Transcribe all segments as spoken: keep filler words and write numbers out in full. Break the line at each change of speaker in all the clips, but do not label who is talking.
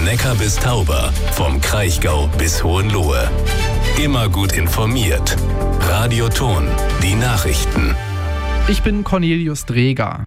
Neckar bis Tauber, vom Kraichgau bis Hohenlohe. Immer gut informiert. Radio Ton, die Nachrichten.
Ich bin Cornelius Dreger.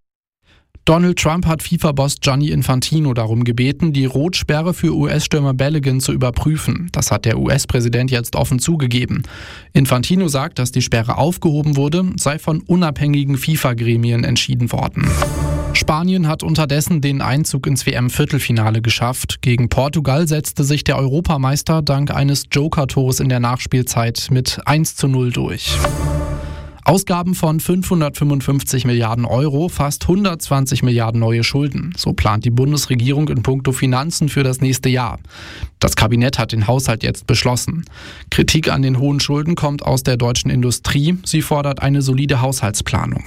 Donald Trump hat FIFA-Boss Gianni Infantino darum gebeten, die Rotsperre für U S-Stürmer Balogun zu überprüfen. Das hat der U S-Präsident jetzt offen zugegeben. Infantino sagt, dass die Sperre aufgehoben wurde, sei von unabhängigen FIFA-Gremien entschieden worden. Spanien hat unterdessen den Einzug ins W M-Viertelfinale geschafft. Gegen Portugal setzte sich der Europameister dank eines Joker-Tores in der Nachspielzeit mit eins zu null durch. Ausgaben von fünfhundertfünfundfünfzig Milliarden Euro, fast hundertzwanzig Milliarden neue Schulden. So plant die Bundesregierung in puncto Finanzen für das nächste Jahr. Das Kabinett hat den Haushalt jetzt beschlossen. Kritik an den hohen Schulden kommt aus der deutschen Industrie. Sie fordert eine solide Haushaltsplanung.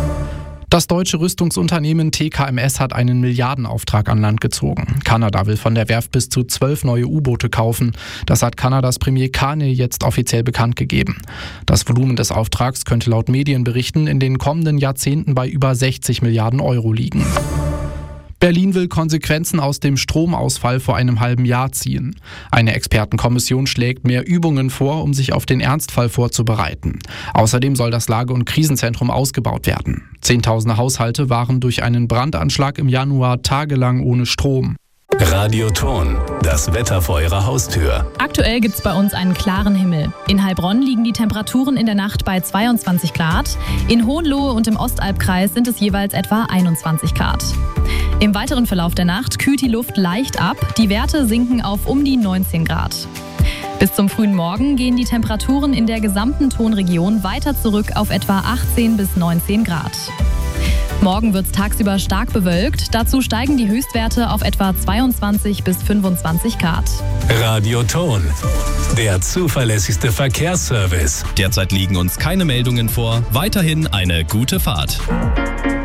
Das deutsche Rüstungsunternehmen T K M S hat einen Milliardenauftrag an Land gezogen. Kanada will von der Werft bis zu zwölf neue U-Boote kaufen. Das hat Kanadas Premier Carney jetzt offiziell bekannt gegeben. Das Volumen des Auftrags könnte laut Medienberichten in den kommenden Jahrzehnten bei über sechzig Milliarden Euro liegen. Berlin will Konsequenzen aus dem Stromausfall vor einem halben Jahr ziehen. Eine Expertenkommission schlägt mehr Übungen vor, um sich auf den Ernstfall vorzubereiten. Außerdem soll das Lage- und Krisenzentrum ausgebaut werden. Zehntausende Haushalte waren durch einen Brandanschlag im Januar tagelang ohne Strom.
Radio Ton, das Wetter vor Ihrer Haustür.
Aktuell gibt es bei uns einen klaren Himmel. In Heilbronn liegen die Temperaturen in der Nacht bei zweiundzwanzig Grad. In Hohenlohe und im Ostalbkreis sind es jeweils etwa einundzwanzig Grad. Im weiteren Verlauf der Nacht kühlt die Luft leicht ab. Die Werte sinken auf um die neunzehn Grad. Bis zum frühen Morgen gehen die Temperaturen in der gesamten Tonregion weiter zurück auf etwa achtzehn bis neunzehn Grad. Morgen wird es tagsüber stark bewölkt. Dazu steigen die Höchstwerte auf etwa zweiundzwanzig bis fünfundzwanzig Grad.
Radio Ton, der zuverlässigste Verkehrsservice.
Derzeit liegen uns keine Meldungen vor. Weiterhin eine gute Fahrt.